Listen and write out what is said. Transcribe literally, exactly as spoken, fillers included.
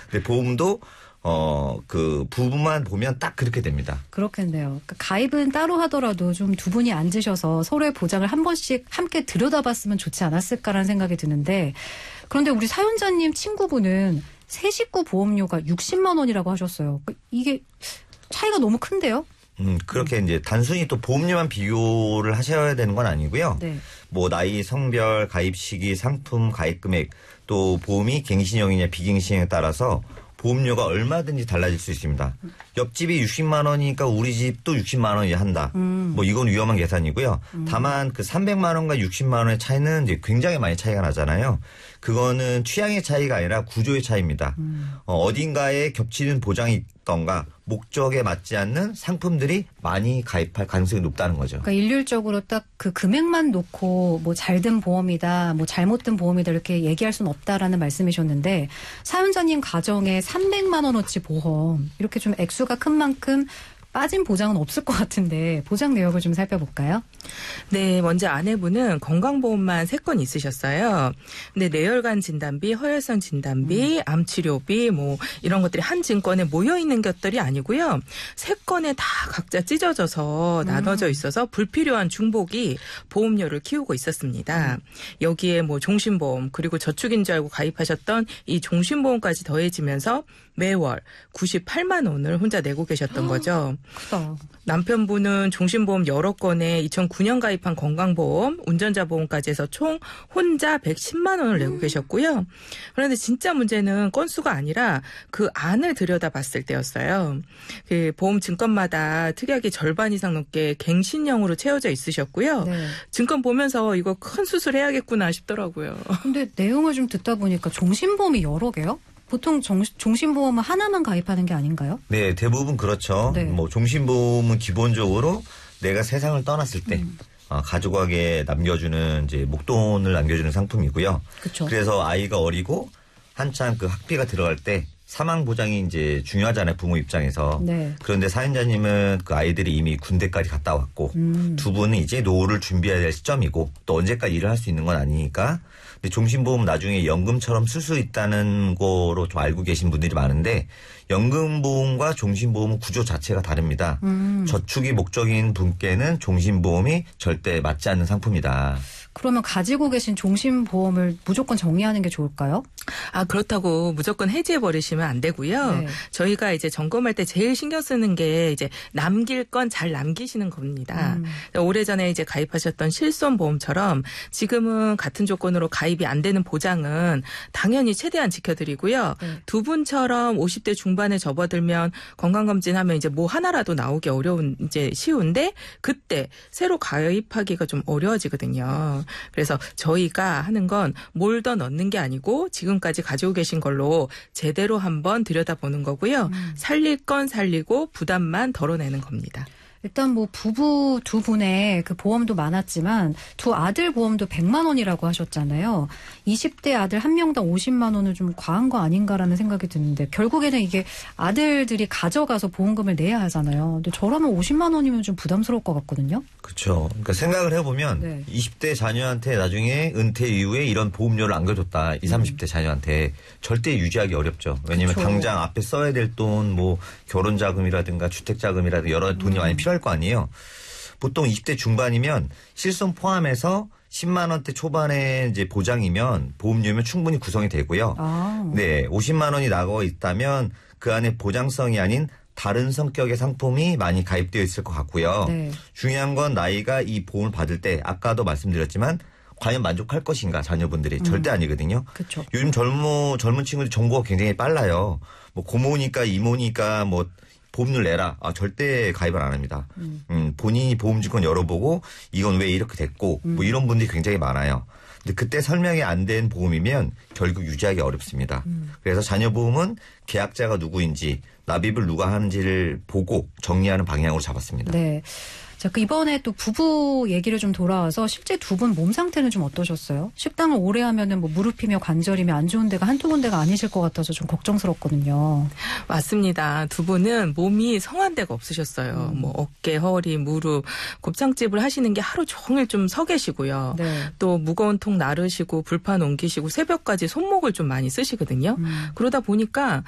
근데 보험도 어, 그 부분만 보면 딱 그렇게 됩니다. 그렇겠네요. 그러니까 가입은 따로 하더라도 좀 두 분이 앉으셔서 서로의 보장을 한 번씩 함께 들여다봤으면 좋지 않았을까라는 생각이 드는데 그런데 우리 사연자님 친구분은 세 식구 보험료가 육십만 원이라고 하셨어요. 이게 차이가 너무 큰데요? 음, 그렇게 음. 이제 단순히 또 보험료만 비교를 하셔야 되는 건 아니고요. 네. 뭐 나이, 성별, 가입 시기, 상품, 가입 금액 또 보험이 갱신형이냐 비갱신형에 따라서 보험료가 얼마든지 달라질 수 있습니다. 옆집이 육십만 원이니까 우리 집도 육십만 원이 한다. 음. 뭐 이건 위험한 계산이고요. 음. 다만 그 삼백만 원과 육십만 원의 차이는 이제 굉장히 많이 차이가 나잖아요. 그거는 취향의 차이가 아니라 구조의 차이입니다. 음. 어, 어딘가에 겹치는 보장이 있던가 목적에 맞지 않는 상품들이 많이 가입할 가능성이 높다는 거죠. 그러니까 일률적으로 딱 그 금액만 놓고 뭐 잘든 보험이다, 뭐 잘못된 보험이다 이렇게 얘기할 수는 없다라는 말씀이셨는데 사연자님 가정에 삼백만 원어치 보험 이렇게 좀 액수가 큰 만큼 빠진 보장은 없을 것 같은데 보장 내역을 좀 살펴볼까요? 네, 먼저 아내분은 건강보험만 세 건 있으셨어요. 근데 뇌혈관 진단비, 허혈성 진단비, 음. 암치료비 뭐 이런 것들이 한 증권에 모여 있는 것들이 아니고요. 세 건에 다 각자 찢어져서 음. 나눠져 있어서 불필요한 중복이 보험료를 키우고 있었습니다. 음. 여기에 뭐 종신보험 그리고 저축인 줄 알고 가입하셨던 이 종신보험까지 더해지면서 매월 구십팔만 원을 혼자 내고 계셨던 거죠. 크다. 남편분은 종신보험 여러 건에 이천구 년 가입한 건강보험, 운전자 보험까지 해서 총 혼자 백십만 원을 내고 음. 계셨고요. 그런데 진짜 문제는 건수가 아니라 그 안을 들여다봤을 때였어요. 그 보험 증권마다 특이하게 절반 이상 넘게 갱신형으로 채워져 있으셨고요. 네. 증권 보면서 이거 큰 수술해야겠구나 싶더라고요. 근데 내용을 좀 듣다 보니까 종신보험이 여러 개요? 보통 종, 종신보험은 하나만 가입하는 게 아닌가요? 네, 대부분 그렇죠. 네. 뭐 종신보험은 기본적으로 내가 세상을 떠났을 때 음. 어, 가족에게 남겨주는 이제 목돈을 남겨주는 상품이고요. 그쵸. 그래서 아이가 어리고 한창 그 학비가 들어갈 때 사망 보장이 이제 중요하잖아요, 부모 입장에서. 네. 그런데 사연자님은 그 아이들이 이미 군대까지 갔다 왔고 음. 두 분은 이제 노후를 준비해야 될 시점이고 또 언제까지 일을 할 수 있는 건 아니니까. 근데 종신보험 나중에 연금처럼 쓸 수 있다는 거로 좀 알고 계신 분들이 많은데 연금보험과 종신보험은 구조 자체가 다릅니다. 음. 저축이 목적인 분께는 종신보험이 절대 맞지 않는 상품이다. 그러면 가지고 계신 종신보험을 무조건 정리하는 게 좋을까요? 아, 그렇다고 무조건 해지해버리시면 안 되고요. 네. 저희가 이제 점검할 때 제일 신경 쓰는 게 이제 남길 건 잘 남기시는 겁니다. 음. 오래전에 이제 가입하셨던 실손보험처럼 지금은 같은 조건으로 가입이 안 되는 보장은 당연히 최대한 지켜드리고요. 네. 두 분처럼 오십 대 중반에 접어들면 건강검진하면 이제 뭐 하나라도 나오기 어려운, 이제 쉬운데 그때 새로 가입하기가 좀 어려워지거든요. 그래서 저희가 하는 건 뭘 더 넣는 게 아니고 지금까지 가지고 계신 걸로 제대로 한번 들여다보는 거고요. 음. 살릴 건 살리고 부담만 덜어내는 겁니다. 일단 뭐 부부 두 분의 그 보험도 많았지만 두 아들 보험도 백만 원이라고 하셨잖아요. 이십 대 아들 한 명당 오십만 원은 좀 과한 거 아닌가라는 생각이 드는데 결국에는 이게 아들들이 가져가서 보험금을 내야 하잖아요. 근데 저라면 오십만 원이면 좀 부담스러울 것 같거든요. 그렇죠. 그러니까 생각을 해보면 네. 이십 대 자녀한테 나중에 은퇴 이후에 이런 보험료를 안겨줬다. 이십, 삼십 대 자녀한테 절대 유지하기 어렵죠. 왜냐하면 그쵸. 당장 앞에 써야 될 돈, 뭐 결혼자금이라든가 주택자금이라든가 여러 돈이 음. 많이 필요할 거 아니에요. 보통 이십 대 중반이면 실손 포함해서 십만 원대 초반에 이제 보장이면 보험료면 충분히 구성이 되고요. 아. 네, 오십만 원이 나가 있다면 그 안에 보장성이 아닌 다른 성격의 상품이 많이 가입되어 있을 것 같고요. 네. 중요한 건 나이가 이 보험을 받을 때 아까도 말씀드렸지만 과연 만족할 것인가 자녀분들이 음. 절대 아니거든요. 그쵸. 요즘 젊은 젊은 친구들 정보가 굉장히 빨라요. 뭐 고모니까 이모니까 뭐 보험료를 내라. 아, 절대 가입을 안 합니다. 음. 음, 본인이 보험증권 열어보고 이건 왜 이렇게 됐고 음. 뭐 이런 분들이 굉장히 많아요. 근데 그때 설명이 안 된 보험이면 결국 유지하기 어렵습니다. 음. 그래서 자녀보험은 계약자가 누구인지 납입을 누가 하는지를 보고 정리하는 방향으로 잡았습니다. 네. 자, 그 이번에 또 부부 얘기를 좀 돌아와서 실제 두 분 몸 상태는 좀 어떠셨어요? 식당을 오래 하면은 뭐 무릎이며 관절이며 안 좋은 데가 한두 군데가 아니실 것 같아서 좀 걱정스럽거든요. 맞습니다. 두 분은 몸이 성한 데가 없으셨어요. 음. 뭐 어깨, 허리, 무릎, 곱창집을 하시는 게 하루 종일 좀 서 계시고요. 네. 또 무거운 통 나르시고 불판 옮기시고 새벽까지 손목을 좀 많이 쓰시거든요. 음. 그러다 보니까